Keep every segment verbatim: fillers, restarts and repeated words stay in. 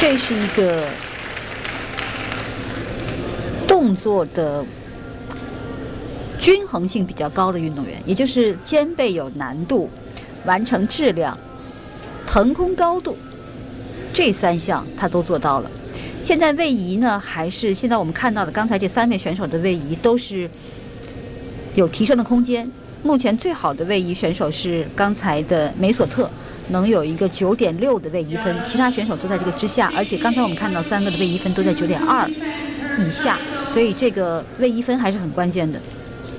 这是一个动作的均衡性比较高的运动员，也就是肩背有难度、完成质量、腾空高度这三项他都做到了。现在位移呢，还是现在我们看到的刚才这三位选手的位移都是有提升的空间。目前最好的位移选手是刚才的梅索特，能有一个九点六的位移分，其他选手都在这个之下，而且刚才我们看到三个的位移分都在九点二以下，所以这个位移分还是很关键的。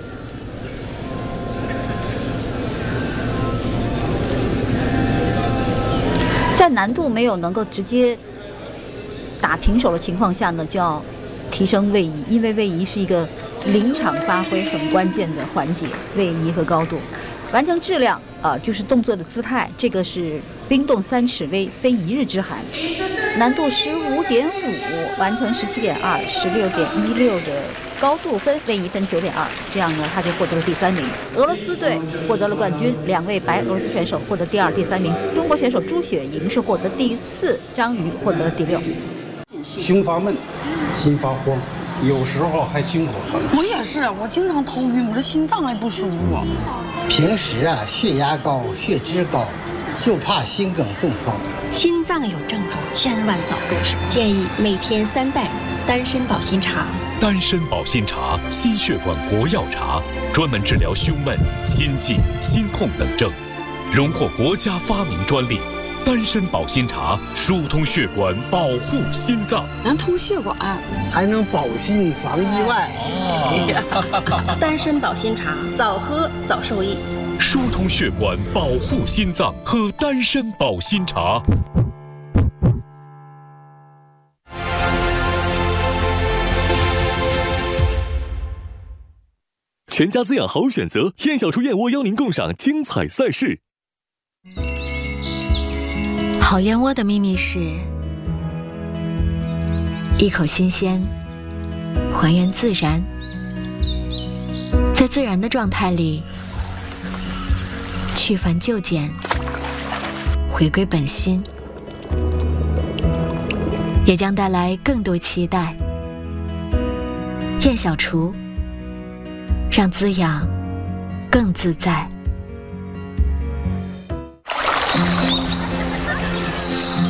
在难度没有能够直接打平手的情况下呢，就要提升位移，因为位移是一个临场发挥很关键的环节，位移和高度。完成质量啊、呃，就是动作的姿态，这个是冰冻三尺微，非一日之寒。难度十五点五，完成十七点二，十六点一六的高度分，位移分九点二，这样呢他就获得了第三名。俄罗斯队获得了冠军，两位白俄罗斯选手获得第二、第三名。中国选手朱雪莹是获得第四，张瑜获得了第六。 胸发闷，心发慌，有时候还心口疼。 我也是，我经常头晕，我这心脏还不舒服。 平时啊，血压高，血脂高，就怕心梗中风。 心脏有症状，千万早重视。建议每天三袋丹参保心茶。 丹参保心茶，心血管国药茶，专门治疗胸闷、心悸、心痛等症，荣获国家发明专利。丹参保心茶疏通血管，保护心脏， 能通血管， 还能保心防意外。 哦、丹参保心茶，早喝早受益。 疏通血管，保护心脏，喝丹参保心茶。 全家滋养好选择，燕小厨燕窝邀您共赏精彩赛事。 好燕窝的秘密是一口新鲜，还原自然，在自然的状态里去繁就简，回归本心，也将带来更多期待。燕小厨，让滋养更自在。